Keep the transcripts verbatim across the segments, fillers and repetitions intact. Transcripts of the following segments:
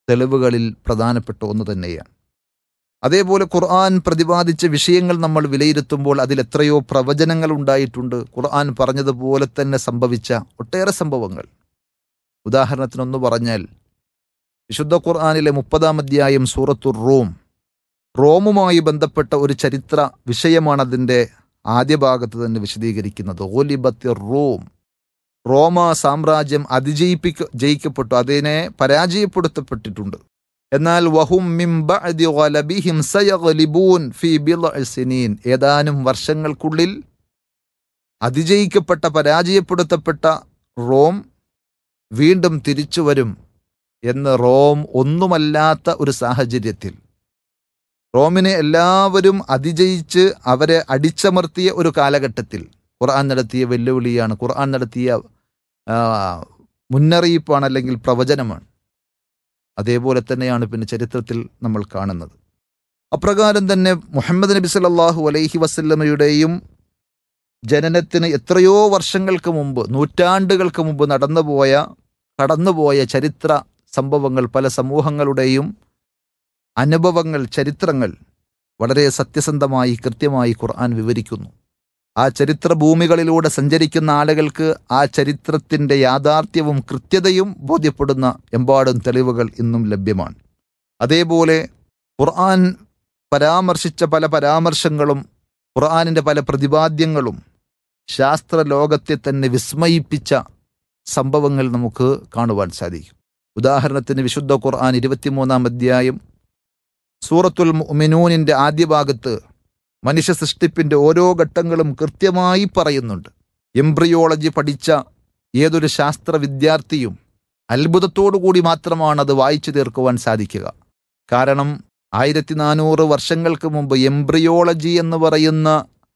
തെളിവുകളിൽ പ്രധാനപ്പെട്ട ഒന്ന് തന്നെയാണ്. അതേപോലെ ഖുർആൻ പ്രതിപാദിച്ച വിഷയങ്ങൾ നമ്മൾ വിലയിരുത്തുമ്പോൾ അതിൽ എത്രയോ പ്രവചനങ്ങൾ ഉണ്ടായിട്ടുണ്ട്. ഖുർആൻ പറഞ്ഞതുപോലെ തന്നെ സംഭവിച്ച ഒട്ടേറെ സംഭവങ്ങൾ. ഉദാഹരണത്തിനൊന്ന് പറഞ്ഞാൽ, വിശുദ്ധ ഖുർആനിലെ മുപ്പതാം അധ്യായം സൂറത്തുർ റൂം, റോമുമായി ബന്ധപ്പെട്ട ഒരു ചരിത്ര വിഷയമാണ് അതിൻ്റെ ആദ്യ ഭാഗത്ത് തന്നെ വിശദീകരിക്കുന്നത്. ഗുലിബത്തിർ റൂം, റോമ സാമ്രാജ്യം അതിജയിപ്പിക്ക ജയിക്കപ്പെട്ടു, അതിനെ പരാജയപ്പെടുത്തപ്പെട്ടിട്ടുണ്ട്. എന്നാൽ വഹും മിൻ ബഅദി ഗലബിഹിം സയഗ്ലിബൂൻ ഫീ ബിദ്ഇ സിനീൻ, ഏതാനും വർഷങ്ങൾക്കുള്ളിൽ അതിജയിക്കപ്പെട്ട പരാജയപ്പെടുത്തപ്പെട്ട റോം വീണ്ടും തിരിച്ചു വരും എന്ന് റോം ഒന്നുമല്ലാത്ത ഒരു സാഹചര്യത്തിൽ, റോമിനെ എല്ലാവരും അതിജയിച്ച് അവരെ അടിച്ചമർത്തിയ ഒരു കാലഘട്ടത്തിൽ ഖുർആൻ നടത്തിയ വെല്ലുവിളിയാണ്, ഖുർആൻ നടത്തിയ മുന്നറിയിപ്പാണ്, അല്ലെങ്കിൽ പ്രവചനമാണ്. അതേപോലെ തന്നെയാണ് പിന്നെ ചരിത്രത്തിൽ നമ്മൾ കാണുന്നത്. അപ്രകാരം തന്നെ മുഹമ്മദ് നബി സല്ലല്ലാഹു അലൈഹി വസല്ലമയുടെയും ജനനത്തിന് എത്രയോ വർഷങ്ങൾക്ക് മുമ്പ്, നൂറ്റാണ്ടുകൾക്ക് മുമ്പ് നടന്നുപോയ കടന്നുപോയ ചരിത്ര സംഭവങ്ങൾ, പല സമൂഹങ്ങളുടെയും അനുഭവങ്ങൾ, ചരിത്രങ്ങൾ വളരെ സത്യസന്ധമായി കൃത്യമായി ഖുർആൻ വിവരിക്കുന്നു. ആ ചരിത്ര ഭൂമികളിലൂടെ സഞ്ചരിക്കുന്ന ആളുകൾക്ക് ആ ചരിത്രത്തിൻ്റെ യാഥാർത്ഥ്യവും കൃത്യതയും ബോധ്യപ്പെടുന്ന എമ്പാടും തെളിവുകൾ ഇന്നും ലഭ്യമാണ്. അതേപോലെ ഖുർആൻ പരാമർശിച്ച പല പരാമർശങ്ങളും, ഖുർആനിൻ്റെ പല പ്രതിപാദ്യങ്ങളും ശാസ്ത്ര ലോകത്തെ തന്നെ വിസ്മയിപ്പിച്ച സംഭവങ്ങൾ നമുക്ക് കാണുവാൻ സാധിക്കും. ഉദാഹരണത്തിന് വിശുദ്ധ ഖുർആൻ ഇരുപത്തിമൂന്നാം അധ്യായം സൂറത്തുൽ മുഅ്മിനൂനിൻ്റെ ആദ്യ ഭാഗത്ത് മനുഷ്യ സൃഷ്ടിപ്പിൻ്റെ ഓരോ ഘട്ടങ്ങളും കൃത്യമായി പറയുന്നുണ്ട്. എംബ്രിയോളജി പഠിച്ച ഏതൊരു ശാസ്ത്ര വിദ്യാർത്ഥിയും അത്ഭുതത്തോടു കൂടി മാത്രമാണ് അത് വായിച്ചു തീർക്കുവാൻ സാധിക്കുക. കാരണം ആയിരത്തി നാനൂറ് വർഷങ്ങൾക്ക് മുമ്പ് എംബ്രിയോളജി എന്ന് പറയുന്ന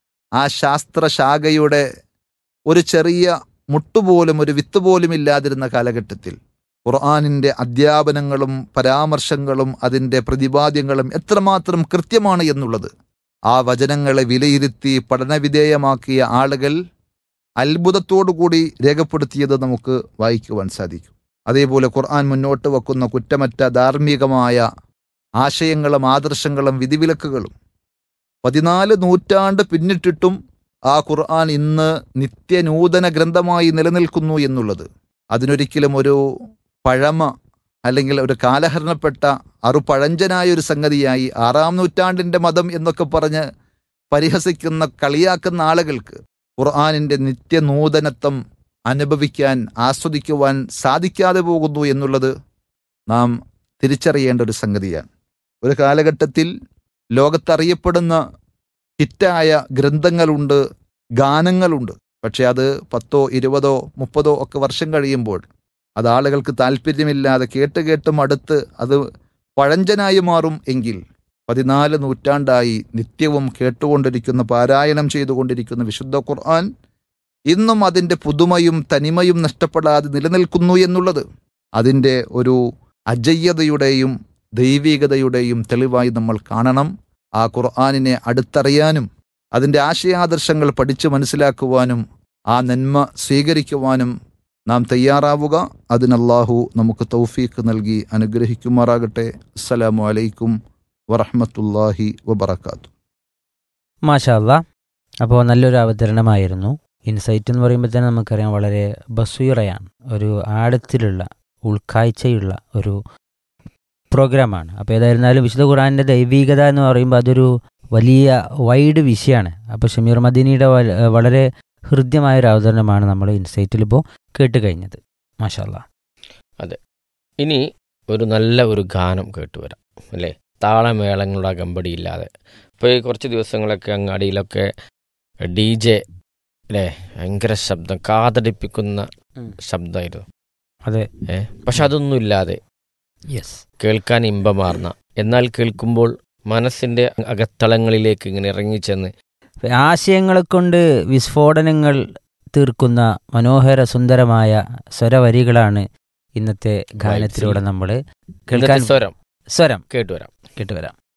ആ ശാസ്ത്രശാഖയുടെ ഒരു ചെറിയ മുട്ടുപോലും, ഒരു വിത്ത് പോലും ഇല്ലാതിരുന്ന കാലഘട്ടത്തിൽ ഖുർആനിൻ്റെ അധ്യാപനങ്ങളും പരാമർശങ്ങളും അതിൻ്റെ പ്രതിപാദ്യങ്ങളും എത്രമാത്രം കൃത്യമാണ് എന്നുള്ളത് ആ വചനങ്ങളെ വിലയിരുത്തി പഠനവിധേയമാക്കിയ ആളുകൾ അത്ഭുതത്തോടുകൂടി രേഖപ്പെടുത്തിയത് നമുക്ക് വായിക്കുവാൻ സാധിക്കും. അതേപോലെ ഖുർആൻ മുന്നോട്ട് വെക്കുന്ന കുറ്റമറ്റ ധാർമ്മികമായ ആശയങ്ങളും ആദർശങ്ങളും വിധിവിലക്കുകളും പതിനാല് നൂറ്റാണ്ട് പിന്നിട്ടിട്ടും ആ ഖുർആൻ ഇന്ന് നിത്യനൂതന ഗ്രന്ഥമായി നിലനിൽക്കുന്നു എന്നുള്ളത് അതിനൊരിക്കലും ഒരു പഴമ അല്ലെങ്കിൽ ഒരു കാലഹരണപ്പെട്ട അറുപഴഞ്ചനായ ഒരു സംഗതിയായി ആറാം നൂറ്റാണ്ടിൻ്റെ മതം എന്നൊക്കെ പറഞ്ഞ് പരിഹസിക്കുന്ന, കളിയാക്കുന്ന ആളുകൾക്ക് ഖുർആനിൻ്റെ നിത്യനൂതനത്വം അനുഭവിക്കാൻ, ആസ്വദിക്കുവാൻ സാധിക്കാതെ പോകുന്നു എന്നുള്ളത് നാം തിരിച്ചറിയേണ്ട ഒരു സംഗതിയാണ്. ഒരു കാലഘട്ടത്തിൽ ലോകത്തറിയപ്പെടുന്ന ഹിറ്റായ ഗ്രന്ഥങ്ങളുണ്ട്, ഗാനങ്ങളുണ്ട്. പക്ഷെ അത് പത്തോ ഇരുപതോ മുപ്പതോ ഒക്കെ വർഷം കഴിയുമ്പോൾ അത് ആളുകൾക്ക് താല്പര്യമില്ലാതെ കേട്ട് കേട്ടും അടുത്ത് അത് പഴഞ്ചനായി മാറും. എങ്കിൽ പതിനാല് നൂറ്റാണ്ടായി നിത്യവും കേട്ടുകൊണ്ടിരിക്കുന്ന, പാരായണം ചെയ്തുകൊണ്ടിരിക്കുന്ന വിശുദ്ധ ഖുർആൻ ഇന്നും അതിൻ്റെ പുതുമയും തനിമയും നഷ്ടപ്പെടാതെ നിലനിൽക്കുന്നു എന്നുള്ളത് അതിൻ്റെ ഒരു അജയ്യതയുടെയും ദൈവികതയുടെയും തെളിവായി നമ്മൾ കാണണം. ആ ഖുർആനിനെ അടുത്തറിയാനും അതിൻ്റെ ആശയാദർശങ്ങൾ പഠിച്ചു മനസ്സിലാക്കുവാനും ആ നന്മ സ്വീകരിക്കുവാനും നാം തയ്യാറാവുക. അതിന് അല്ലാഹു നമുക്ക് തൗഫീഖ് നൽകി അനുഗ്രഹിക്കുമാറാകട്ടെ. അസ്സലാമു അലൈക്കും വറഹ്മത്തുള്ളാഹി വബറകാതുഹു. മാഷാ അല്ലാഹ്. അപ്പോൾ നല്ലൊരു അവതരണമായിരുന്നു. ഇൻസൈറ്റ് എന്ന് പറയുമ്പോൾ തന്നെ നമുക്കറിയാം വളരെ ബസീറയാണ്, ഒരു ആഴത്തിലുള്ള ഉൾക്കാഴ്ചയുള്ള ഒരു പ്രോഗ്രാമാണ്. അപ്പോൾ ഏതായിരുന്നാലും വിശുദ്ധ ഖുർആനിൻ്റെ ദൈവികത എന്ന് പറയുമ്പോൾ അതൊരു വലിയ വൈഡ് വിഷയമാണ്. അപ്പോൾ ഷമീർ മദീനിയുടെ വളരെ ഹൃദ്യമായൊരു അവതരണമാണ് നമ്മൾ ഇൻസൈറ്റിൽ ഇപ്പോൾ കേട്ട് കഴിഞ്ഞത്. മാഷാ അല്ലാഹ്. അതെ, ഇനി ഒരു നല്ല ഒരു ഗാനം കേട്ടുവരാം അല്ലേ, താളമേളങ്ങളുടെ അകമ്പടിയില്ലാതെ. ഇപ്പോൾ ഈ കുറച്ച് ദിവസങ്ങളൊക്കെ അങ്ങാടിയിലൊക്കെ ഡി ജെ അല്ലേ, ഭയങ്കര ശബ്ദം, കാതടിപ്പിക്കുന്ന ശബ്ദമായിരുന്നു. അതെ, ഏ പക്ഷെ അതൊന്നുമില്ലാതെ യെസ്, കേൾക്കാൻ ഇമ്പമാർന്ന, എന്നാൽ കേൾക്കുമ്പോൾ മനസ്സിൻ്റെ അകത്തളങ്ങളിലേക്ക് ഇങ്ങനെ ഇറങ്ങിച്ചെന്ന് ആശയങ്ങളെ കൊണ്ട് വിസ്ഫോടനങ്ങൾ തീർക്കുന്ന മനോഹര സുന്ദരമായ സ്വരവരികളാണ് ഇന്നത്തെ ഗാനത്തിലൂടെ നമ്മൾ കേൾക്കാൻ സ്വരം സ്വരം കേട്ടുവരാം കേട്ടുവരാം